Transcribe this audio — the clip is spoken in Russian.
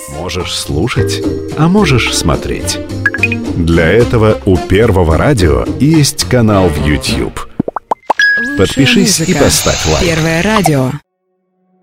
Можешь слушать, а можешь смотреть. Для этого у Первого радио есть канал в YouTube. Подпишись и поставь лайк. Первое радио.